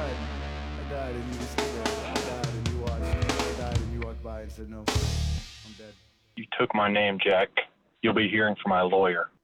died. I died and you were still there. I died and you watched. I died and you walked by and said, no, I'm dead. You took my name, Jack. You'll be hearing from my lawyer.